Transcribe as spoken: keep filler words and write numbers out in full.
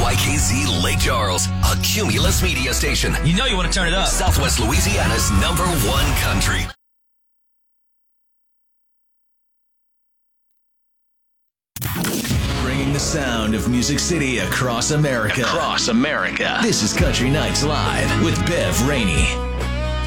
Y K Z Lake Charles, a Cumulus media station. You know you want to turn it up. Southwest Louisiana's number one country. Bringing the sound of Music City across America. Across America. This is Country Nights Live with Bev Rainey.